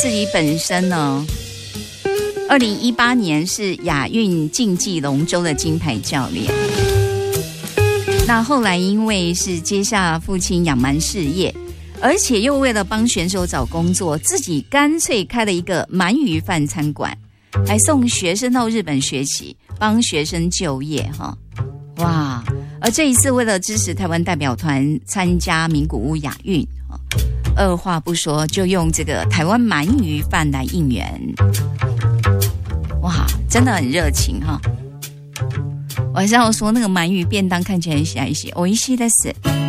自己本身呢，2018年是亚运竞技龙舟的金牌教练。那后来因为是接下父亲养鳗事业，而且又为了帮选手找工作，自己干脆开了一个鳗鱼饭餐馆，还送学生到日本学习，帮学生就业哈。哇！而这一次为了支持台湾代表团参加名古屋亚运，二话不说就用这个台湾鳗鱼饭来应援。哇，真的很热情哈！我还是要说那个鳗鱼便当看起来很美味しいです。